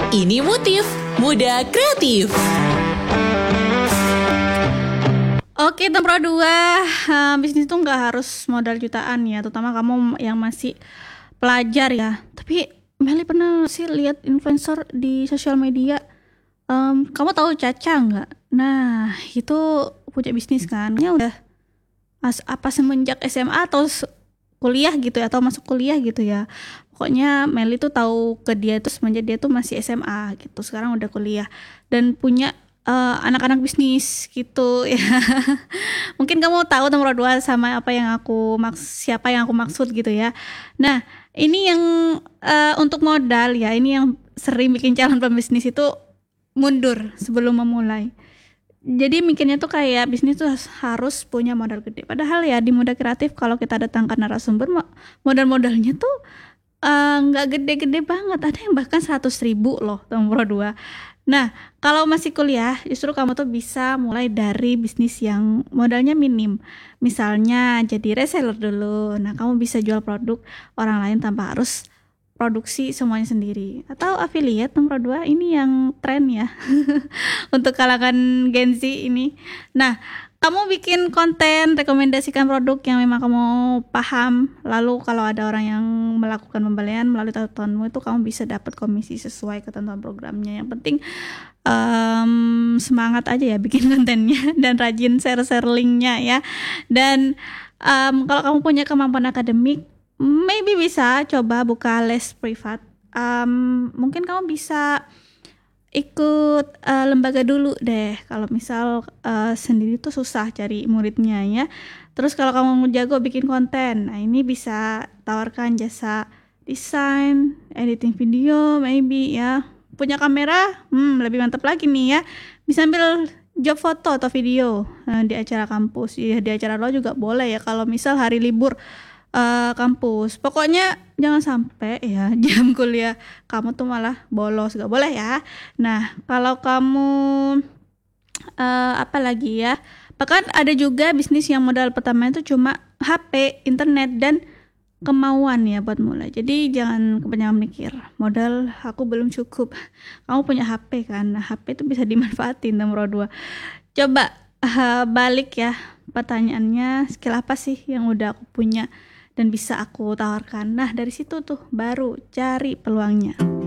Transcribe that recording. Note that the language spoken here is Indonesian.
Ini Motif Muda Kreatif. Oke, Tempro 2, bisnis itu nggak harus modal jutaan ya, terutama kamu yang masih pelajar ya. Tapi Meli pernah sih lihat influencer di sosial media. Kamu tahu Caca nggak? Nah, itu punya bisnis kan? Ya udah semenjak SMA atau kuliah gitu ya, atau masuk kuliah gitu ya. Pokoknya Meli tuh tahu ke dia tuh semenjak dia tuh masih SMA gitu. Sekarang udah kuliah dan punya anak-anak bisnis gitu ya. Mungkin kamu tahu nomor 2 sama apa yang siapa yang aku maksud gitu ya. Nah, ini yang untuk modal ya, ini yang sering bikin calon pembisnis itu mundur sebelum memulai. Jadi mikirnya tuh kayak bisnis tuh harus punya modal gede. Padahal ya di Muda Kreatif kalau kita datangkan narasumber, modal-modalnya tuh nggak gede-gede banget. Ada yang bahkan 100.000 loh nomor 2. Nah, kalau masih kuliah, justru kamu tuh bisa mulai dari bisnis yang modalnya minim. Misalnya jadi reseller dulu. Nah, kamu bisa jual produk orang lain tanpa harus produksi semuanya sendiri. Atau affiliate nomor 2, ini yang tren ya. Untuk kalangan Gen Z ini. Nah, kamu bikin konten, rekomendasikan produk yang memang kamu paham. Lalu kalau ada orang yang melakukan pembelian melalui tontonmu, itu kamu bisa dapat komisi sesuai ketentuan programnya. Yang penting semangat aja ya bikin kontennya dan rajin share linknya ya. Dan kalau kamu punya kemampuan akademik, maybe bisa coba buka les privat. Mungkin kamu bisa ikut lembaga dulu deh. Kalau misal sendiri tuh susah cari muridnya ya. Terus kalau kamu jago bikin konten, nah ini bisa tawarkan jasa desain, editing video, maybe ya. Punya kamera, lebih mantap lagi nih ya. Bisa ambil job foto atau video di acara kampus. Ya, di acara lo juga boleh ya. Kalau misal hari libur kampus, pokoknya jangan sampai ya jam kuliah kamu tuh malah bolos, gak boleh ya. Nah, kalau kamu apa lagi ya, bahkan ada juga bisnis yang modal pertama itu cuma HP, internet, dan kemauan ya buat mulai. Jadi jangan kebanyakan mikir modal aku belum cukup. Kamu punya HP kan, nah, HP itu bisa dimanfaatin nomor 2. Coba balik ya pertanyaannya, skill apa sih yang udah aku punya dan bisa aku tawarkan. Nah, dari situ tuh baru cari peluangnya.